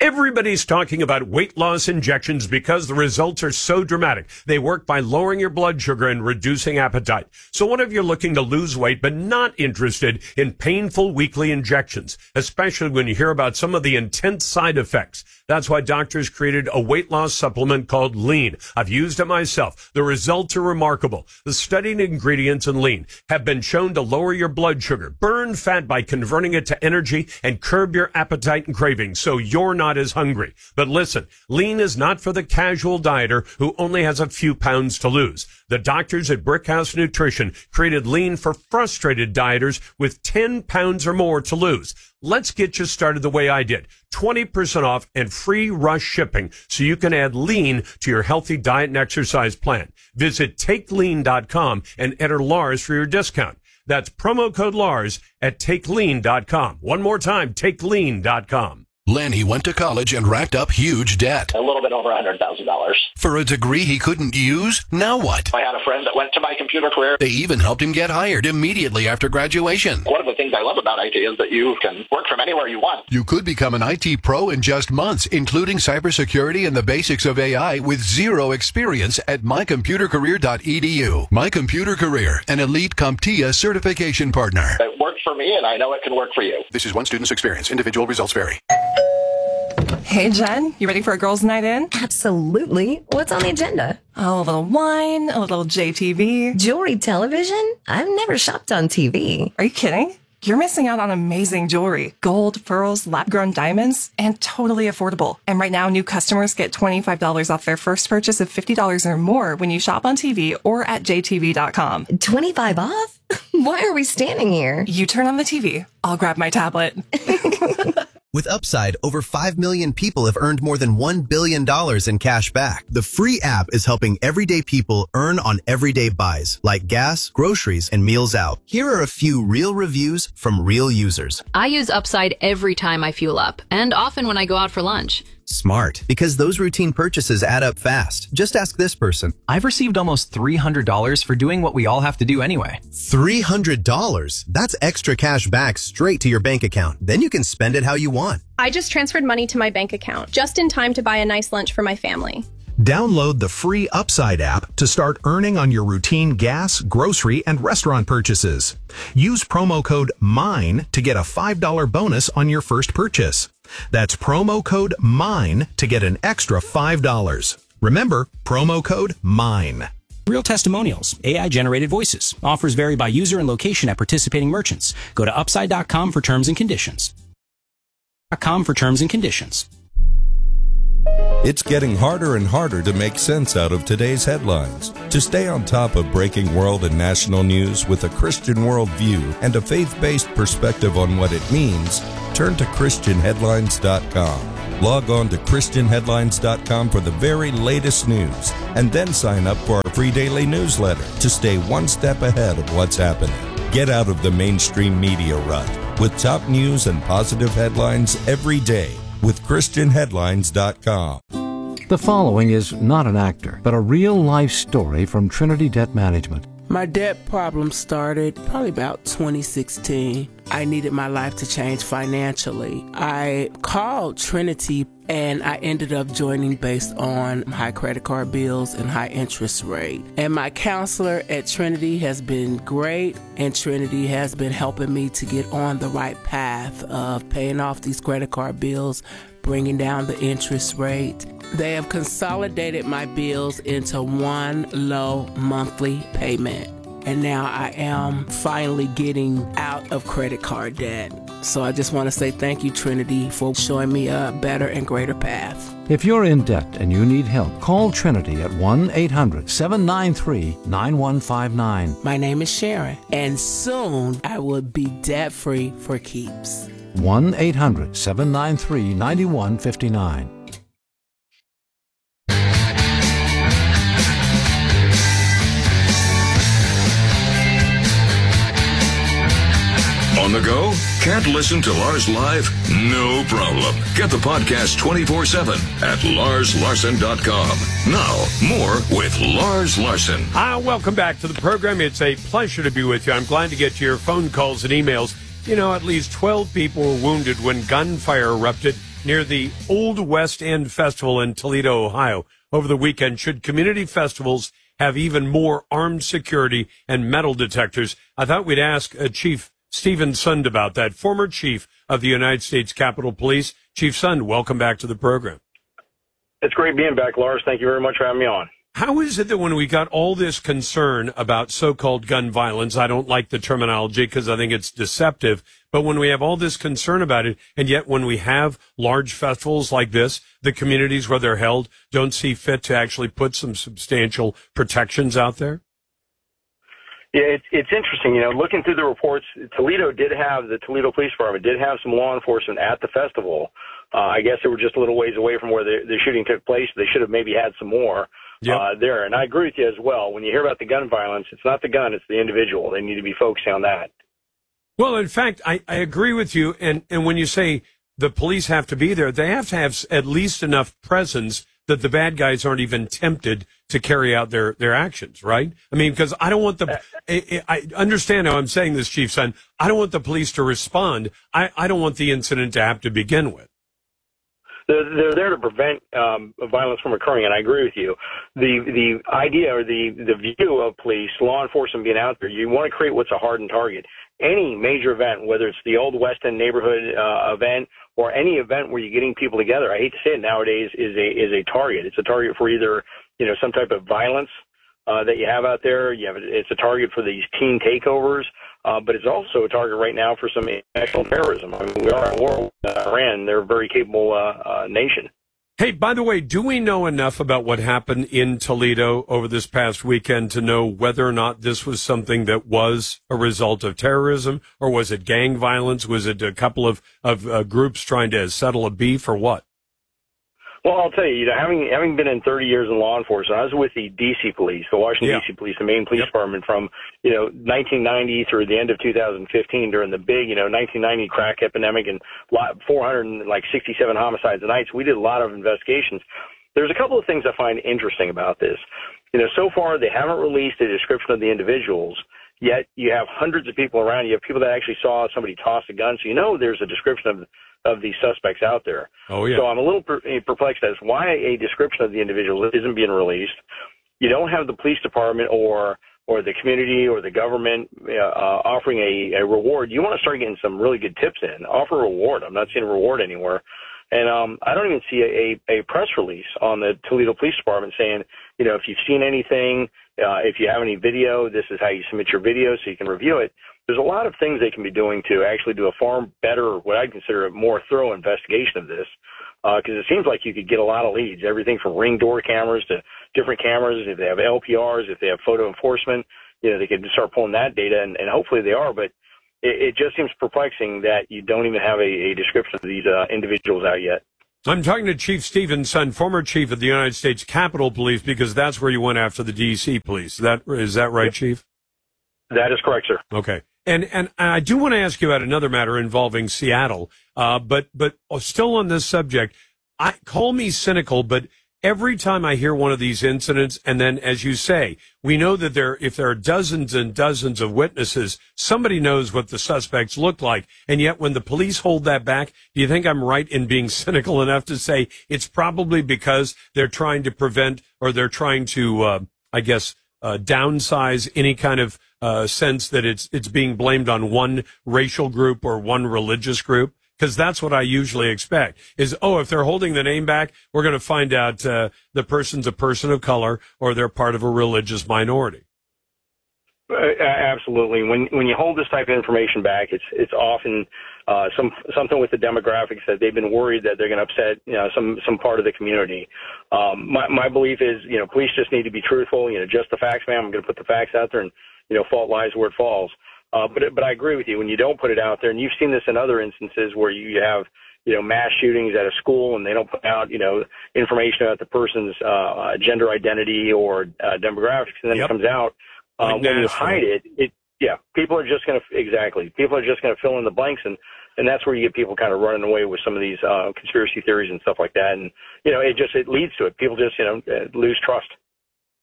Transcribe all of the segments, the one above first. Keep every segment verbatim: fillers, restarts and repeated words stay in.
Everybody's talking about weight loss injections because the results are so dramatic. They work by lowering your blood sugar and reducing appetite. So what if you're looking to lose weight but not interested in painful weekly injections, especially when you hear about some of the intense side effects? That's why doctors created a weight loss supplement called Lean. I've used it myself. The results are remarkable. The studied ingredients in Lean have been shown to lower your blood sugar, burn fat by converting it to energy, and curb your appetite and cravings so you're not as hungry. But listen, Lean is not for the casual dieter who only has a few pounds to lose. The doctors at Brickhouse Nutrition created Lean for frustrated dieters with ten pounds or more to lose. Let's get you started the way I did. twenty percent off and free rush shipping so you can add Lean to your healthy diet and exercise plan. Visit take lean dot com and enter Lars for your discount. That's promo code Lars at take lean dot com. One more time, take lean dot com. Lenny went to college and racked up huge debt. A little bit over one hundred thousand dollars. For a degree he couldn't use? Now what? I had a friend that went to My Computer Career. They even helped him get hired immediately after graduation. One of the things I love about I T is that you can work from anywhere you want. You could become an I T pro in just months, including cybersecurity and the basics of A I with zero experience at my computer career dot e d u. My Computer Career, an elite CompTIA certification partner. It worked for me, and I know it can work for you. This is one student's experience. Individual results vary. Hey, Jen, you ready for a girls' night in? Absolutely. What's on the agenda? Oh, a little wine, a little J T V. Jewelry television? I've never shopped on T V. Are you kidding? You're missing out on amazing jewelry. Gold, pearls, lab-grown diamonds, and totally affordable. And right now, new customers get twenty-five dollars off their first purchase of fifty dollars or more when you shop on T V or at j t v dot com. twenty-five off? Why are we standing here? You turn on the T V. I'll grab my tablet. With Upside, over five million people have earned more than one billion dollars in cash back. The free app is helping everyday people earn on everyday buys, like gas, groceries, and meals out. Here are a few real reviews from real users. I use Upside every time I fuel up, and often when I go out for lunch. Smart, because those routine purchases add up fast. Just ask this person. I've received almost three hundred dollars for doing what we all have to do anyway. three hundred dollars? That's extra cash back straight to your bank account. Then you can spend it how you want. I just transferred money to my bank account, just in time to buy a nice lunch for my family. Download the free Upside app to start earning on your routine gas, grocery, and restaurant purchases. Use promo code MINE to get a five dollars bonus on your first purchase. That's promo code MINE to get an extra five dollars. Remember, promo code MINE. Real testimonials, A I-generated voices. Offers vary by user and location at participating merchants. Go to upside dot com for terms and conditions. .com for terms and conditions. It's getting harder and harder to make sense out of today's headlines. To stay on top of breaking world and national news with a Christian worldview and a faith-based perspective on what it means, turn to christian headlines dot com. Log on to christian headlines dot com for the very latest news, and then sign up for our free daily newsletter to stay one step ahead of what's happening. Get out of the mainstream media rut with top news and positive headlines every day with christian headlines dot com. The following is not an actor, but a real-life story from Trinity Debt Management. My debt problem started probably about twenty sixteen. I needed my life to change financially. I called Trinity and I ended up joining based on high credit card bills and high interest rate. And my counselor at Trinity has been great, and Trinity has been helping me to get on the right path of paying off these credit card bills, bringing down the interest rate. They have consolidated my bills into one low monthly payment. And now I am finally getting out of credit card debt. So I just want to say thank you, Trinity, for showing me a better and greater path. If you're in debt and you need help, call Trinity at one eight hundred seven nine three nine one five nine. My name is Sharon, and soon I will be debt-free for keeps. one eight hundred seven nine three nine one five nine. On the go? Can't listen to Lars live? No problem. Get the podcast twenty-four seven at lars larson dot com. Now, more with Lars Larson. Ah, welcome back to the program. It's a pleasure to be with you. I'm glad to get to your phone calls and emails. You know, at least twelve people were wounded when gunfire erupted near the Old West End Festival in Toledo, Ohio, over the weekend. Should community festivals have even more armed security and metal detectors? I thought we'd ask uh, Chief Stephen Sund about that, former chief of the United States Capitol Police. Chief Sund, welcome back to the program. It's great being back, Lars. Thank you very much for having me on. How is it that when we got all this concern about so-called gun violence, I don't like the terminology because I think it's deceptive, but when we have all this concern about it, and yet when we have large festivals like this, the communities where they're held don't see fit to actually put some substantial protections out there? Yeah, it's, it's interesting. You know, looking through the reports, Toledo did have, the Toledo Police Department did have some law enforcement at the festival. Uh, I guess they were just a little ways away from where the, the shooting took place. They should have maybe had some more. Yep. Uh, there. And I agree with you as well. When you hear about the gun violence, it's not the gun, it's the individual. They need to be focusing on that. Well, in fact, I, I agree with you. And, and when you say the police have to be there, they have to have at least enough presence that the bad guys aren't even tempted to carry out their, their actions, right? I mean, because I don't want the, I, I understand how I'm saying this, Chief Sund. I don't want the police to respond. I, I don't want the incident to have to begin with. They're, they're there to prevent um, violence from occurring, and I agree with you. The the idea or the, the view of police, law enforcement being out there, you want to create what's a hardened target. Any major event, whether it's the Old West End neighborhood uh, event or any event where you're getting people together, I hate to say it nowadays, is a is a target. It's a target for either, you know, some type of violence uh, that you have out there. You have it's a target for these teen takeovers. Uh, but it's also a target right now for some international terrorism. I mean, we are at war with Iran. They're a very capable uh, uh, nation. Hey, by the way, do we know enough about what happened in Toledo over this past weekend to know whether or not this was something that was a result of terrorism, or was it gang violence? Was it a couple of, of uh, groups trying to settle a beef, or what? Well, I'll tell you, you know, having having been in thirty years in law enforcement, I was with the D C Police, the Washington yeah. D C Police, the main police yep. department from, you know, nineteen ninety through the end of two thousand fifteen during the big, you know, nineteen ninety crack epidemic and four hundred sixty-seven homicides a night. So we did a lot of investigations. There's a couple of things I find interesting about this. You know, so far they haven't released a description of the individuals, yet you have hundreds of people around. You have people that actually saw somebody toss a gun, so you know there's a description of of these suspects out there. Oh, yeah. So I'm a little per- perplexed as why a description of the individual isn't being released. You don't have the police department or or the community or the government uh, offering a, a reward. You want to start getting some really good tips in. Offer a reward. I'm not seeing a reward anywhere. And um, I don't even see a, a press release on the Toledo Police Department saying, you know, if you've seen anything, uh, if you have any video, this is how you submit your video so you can review it. There's a lot of things they can be doing to actually do a far better, what I consider a more thorough investigation of this, because uh, it seems like you could get a lot of leads, everything from ring door cameras to different cameras. If they have L P Rs, if they have photo enforcement, you know, they can start pulling that data, and, and hopefully they are. But it, it just seems perplexing that you don't even have a, a description of these uh, individuals out yet. I'm talking to Chief Stephen Sund, former chief of the United States Capitol Police, because that's where you went after the D C police. Is that, is that right, Chief? That is correct, sir. Okay. And and I do want to ask you about another matter involving Seattle, uh, but but still on this subject. I call me cynical, but every time I hear one of these incidents, and then as you say, we know that there if there are dozens and dozens of witnesses, somebody knows what the suspects look like, and yet when the police hold that back, do you think I'm right in being cynical enough to say it's probably because they're trying to prevent or they're trying to, uh, I guess, uh, downsize any kind of Uh, sense that it's it's being blamed on one racial group or one religious group? Because that's what I usually expect is, oh, if they're holding the name back, we're going to find out uh, the person's a person of color or they're part of a religious minority. Uh, absolutely. When when you hold this type of information back, it's it's often uh, some something with the demographics that they've been worried that they're going to upset, you know, some some part of the community. Um, my my belief is, you know, police just need to be truthful. You know, just the facts, ma'am. I'm going to put the facts out there, and you know, fault lies where it falls. Uh, but but I agree with you. When you don't put it out there, and you've seen this in other instances where you have, you know, mass shootings at a school, and they don't put out, you know, information about the person's uh, gender identity or uh, demographics, and then yep. it comes out. Uh, like when you hide it, it yeah, people are just going to exactly. People are just going to fill in the blanks, and and that's where you get people kind of running away with some of these uh, conspiracy theories and stuff like that. And you know, it just it leads to it. People just you know lose trust.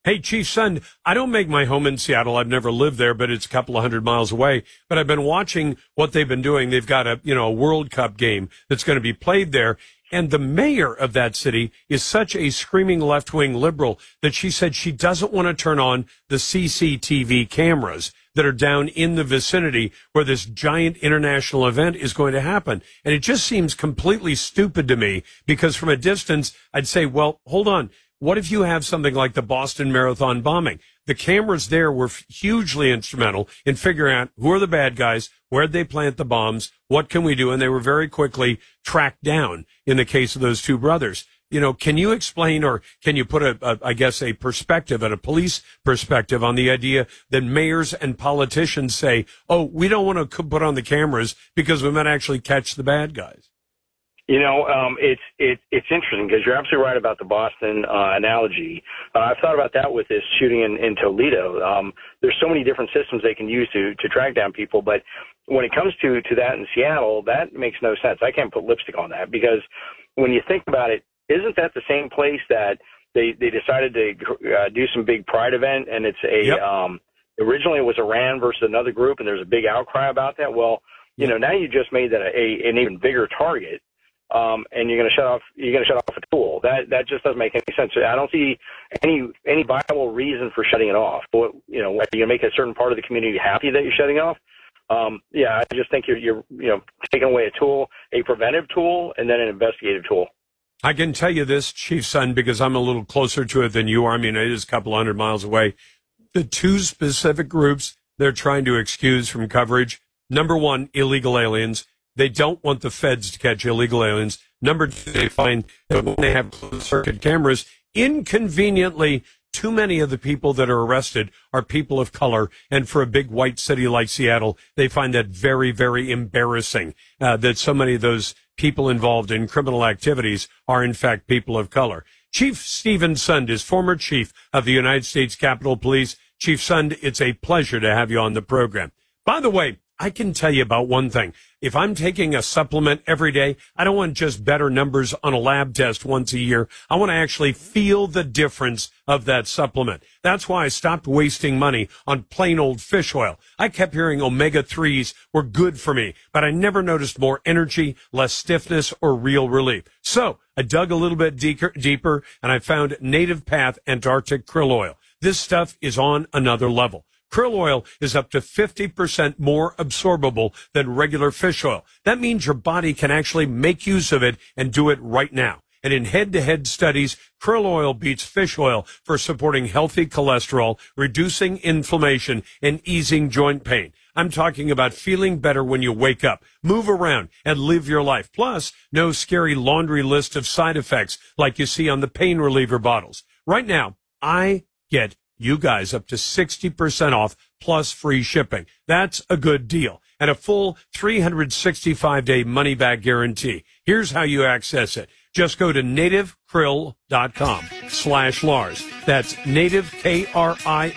Hey, Chief Sund, I don't make my home in Seattle. I've never lived there, but it's a couple of hundred miles away. But I've been watching what they've been doing. They've got a, you know, a World Cup game that's going to be played there. And the mayor of that city is such a screaming left-wing liberal that she said she doesn't want to turn on the C C T V cameras that are down in the vicinity where this giant international event is going to happen. And it just seems completely stupid to me because from a distance, I'd say, well, hold on. What if you have something like the Boston Marathon bombing? The cameras there were hugely instrumental in figuring out who are the bad guys, where'd they plant the bombs, what can we do? And they were very quickly tracked down in the case of those two brothers. You know, can you explain or can you put a, a I guess, a perspective and a police perspective on the idea that mayors and politicians say, oh, we don't want to put on the cameras because we might actually catch the bad guys? You know, um, it's it, it's interesting because you're absolutely right about the Boston uh, analogy. Uh, I've thought about that with this shooting in, in Toledo. Um, there's so many different systems they can use to to track down people, but when it comes to to that in Seattle, that makes no sense. I can't put lipstick on that because when you think about it, isn't that the same place that they they decided to uh, do some big Pride event, and it's a yep. um, originally it was Iran versus another group, and there's a big outcry about that. Well, you know, now you just made that a, a an even bigger target. Um, and you're going to shut off, you're going to shut off a tool. That, that just doesn't make any sense. I don't see any, any viable reason for shutting it off. But, you know, are you going to make a certain part of the community happy that you're shutting off? Um, yeah, I just think you're, you're, you know, taking away a tool, a preventive tool, and then an investigative tool. I can tell you this, Chief Sund, because I'm a little closer to it than you are. I mean, it is a couple hundred miles away. The two specific groups they're trying to excuse from coverage, number one, illegal aliens. They don't want the feds to catch illegal aliens. Number two, they find that when they have closed circuit cameras, inconveniently, too many of the people that are arrested are people of color. And for a big white city like Seattle, they find that very, very embarrassing uh, that so many of those people involved in criminal activities are, in fact, people of color. Chief Steven Sund is former chief of the United States Capitol Police. Chief Sund, it's a pleasure to have you on the program. By the way, I can tell you about one thing. If I'm taking a supplement every day, I don't want just better numbers on a lab test once a year. I want to actually feel the difference of that supplement. That's why I stopped wasting money on plain old fish oil. I kept hearing omega threes were good for me, but I never noticed more energy, less stiffness, or real relief. So I dug a little bit deeper, deeper and I found Native Path Antarctic Krill Oil. This stuff is on another level. Krill oil is up to fifty percent more absorbable than regular fish oil. That means your body can actually make use of it and do it right now. And in head-to-head studies, krill oil beats fish oil for supporting healthy cholesterol, reducing inflammation, and easing joint pain. I'm talking about feeling better when you wake up, move around, and live your life. Plus, no scary laundry list of side effects like you see on the pain reliever bottles. Right now, I get you guys up to sixty percent off plus free shipping. That's a good deal. And a full three hundred sixty-five day money-back guarantee. Here's how you access it. Just go to native krill dot com slash Lars. That's native, K R I